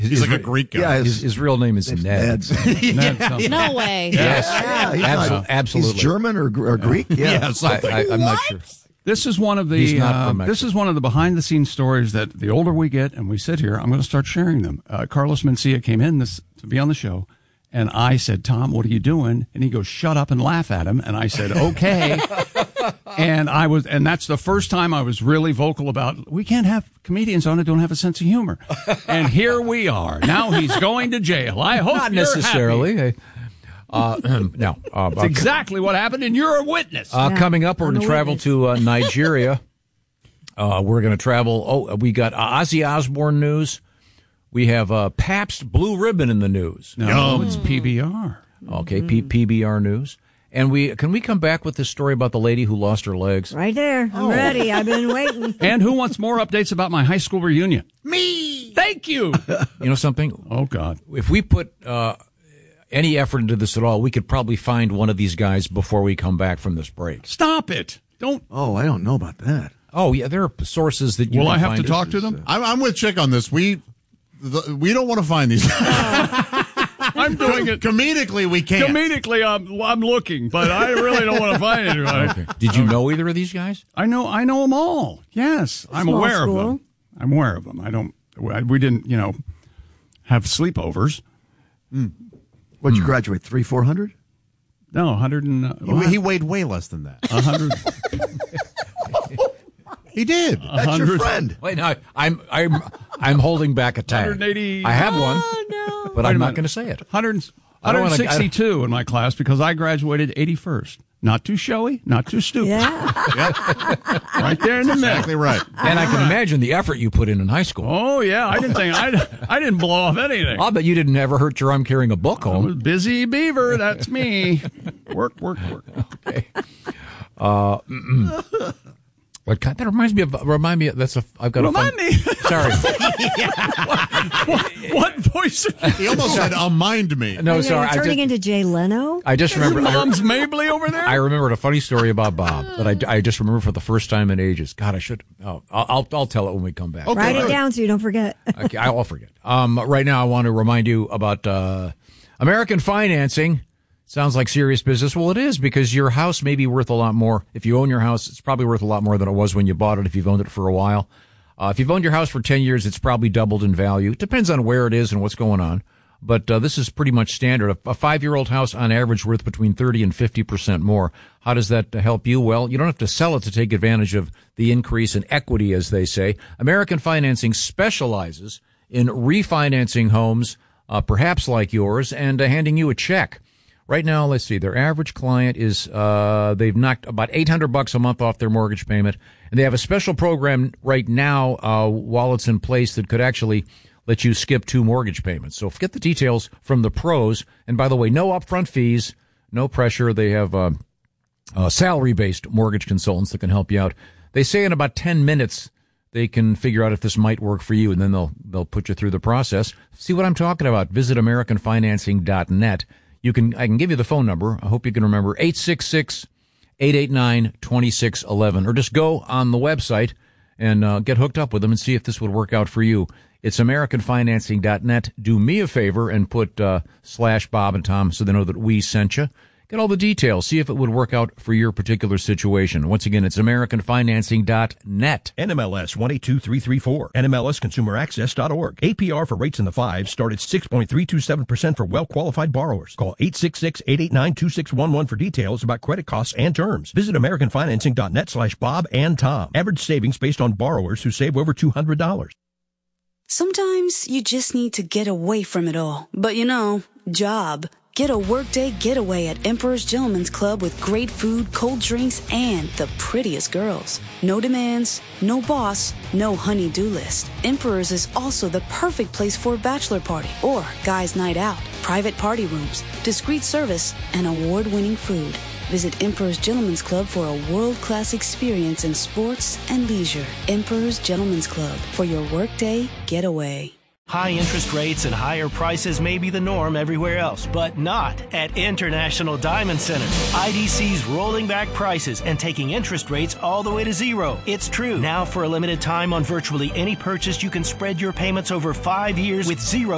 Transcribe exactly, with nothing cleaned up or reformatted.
He's his, like a Greek guy. Yeah, his, His, his real name is Ned. Ned. Ned No way. Yes, Yeah, he's Absol- not- absolutely. He's German or, or Greek? Yeah. Yeah, something. I, I, I'm not sure. This is one of He's the not uh, from this Mexico. is one of the behind the scenes stories that the older we get and we sit here, I'm going to start sharing them. Uh, Carlos Mencia came in this to be on the show, and I said, "Tom, what are you doing?" And he goes, "Shut up and laugh at him." And I said, "Okay." and I was, and that's the first time I was really vocal about we can't have comedians on who don't have a sense of humor. And here we are. Now he's going to jail. I hope Not you're necessarily. happy. Uh, no. Uh, That's exactly what happened, and you're a witness. Uh, Yeah, coming up, we're I'm going to a travel witness. to uh, Nigeria. uh, we're going to travel. Oh, we got uh, Ozzy Osbourne news. We have uh, Pabst Blue Ribbon in the news. no, it's P B R. Okay, P- PBR news. And we can we come back with this story about the lady who lost her legs? Right there. I'm ready. I've been waiting. And who wants more updates about my high school reunion? Me. Thank you. You know something? Oh, God. If we put uh, any effort into this at all, we could probably find one of these guys before we come back from this break. Stop it. Don't. Oh, I don't know about that. Oh, yeah, there are sources that you Will can I have find to talk it. to them? I'm, I'm with Chick on this. We the, we don't want to find these. I'm doing it. Comedically, we can't. Comedically, I'm, I'm looking, but I really don't want to find anybody. Okay. Did you know either of these guys? I know I know them all. Yes, I'm Small aware school. of them. I'm aware of them. I don't. We didn't, you know, have sleepovers. What'd you graduate, three, four hundred? No, one hundred and uh, He, he weighed way less than that. one hundred. He did. That's your hundred- friend. Wait, no, I'm I'm I'm holding back a tag. one hundred eighty. I have one, Oh, no. but Wait a I'm not minute. going to say it. one hundred, I don't wanna- I don't- one hundred sixty-two in my class because I graduated eighty-first. Not too showy, not too stupid. Yeah. Right there in the middle. Exactly right. And I can imagine the effort you put in in high school. Oh yeah, I didn't think I, I didn't blow off anything. I'll bet you didn't ever hurt your arm carrying a book I was home. busy beaver. That's me. Work, work, work. Okay. Uh, mm-mm. What kind? That reminds me of. Remind me. That's a. I've got Remind a. me. Sorry. what, what voice? He almost said, "Uh, mind me." No, You're sorry. I turning just, into Jay Leno? I just remember. I, Mom's Mabley over there. I remembered a funny story about Bob that I, I just remember for the first time in ages. God, I should. Oh, I'll I'll, I'll tell it when we come back. Okay. Write it good. down so you don't forget. Okay, I'll forget. Um, right now, I want to remind you about uh, American Financing. Sounds like serious business. Well, it is, because your house may be worth a lot more. If you own your house, it's probably worth a lot more than it was when you bought it if you've owned it for a while. Uh, if you've owned your house for ten years, it's probably doubled in value. It depends on where it is and what's going on. But uh, this is pretty much standard. A, a five-year-old house, on average, worth between thirty and fifty percent more. How does that help you? Well, you don't have to sell it to take advantage of the increase in equity, as they say. American Financing specializes in refinancing homes, uh, perhaps like yours, and uh, handing you a check. Right now, let's see, their average client is, uh, they've knocked about eight hundred bucks a month off their mortgage payment. And they have a special program right now, uh, while it's in place, that could actually let you skip two mortgage payments. So get the details from the pros. And by the way, no upfront fees, no pressure. They have, uh, uh, salary-based mortgage consultants that can help you out. They say in about ten minutes, they can figure out if this might work for you, and then they'll, they'll put you through the process. See what I'm talking about? Visit American Financing dot net. You can, I can give you the phone number. I hope you can remember eight six six, eight eight nine, two six one one, or just go on the website and uh, get hooked up with them and see if this would work out for you. It's American Financing dot net. Do me a favor and put uh, slash Bob and Tom so they know that we sent you. Get all the details. See if it would work out for your particular situation. Once again, it's American Financing dot net. N M L S one eight two three three four. N M L S Consumer Access dot org. A P R for rates in the fives start at six point three two seven percent for well-qualified borrowers. Call eight six six, eight eight nine, two six one one for details about credit costs and terms. Visit American Financing dot net slash Bob and Tom. Average savings based on borrowers who save over two hundred dollars. Sometimes you just need to get away from it all. But you know, job. Get a workday getaway at Emperor's Gentleman's Club with great food, cold drinks, and the prettiest girls. No demands, no boss, no honey-do list. Emperor's is also the perfect place for a bachelor party or guys' night out. Private party rooms, discreet service, and award-winning food. Visit Emperor's Gentleman's Club for a world-class experience in sports and leisure. Emperor's Gentleman's Club for your workday getaway. High interest rates and higher prices may be the norm everywhere else, but not at International Diamond Center. I D C's rolling back prices and taking interest rates all the way to zero. It's true. Now, for a limited time on virtually any purchase, you can spread your payments over five years with zero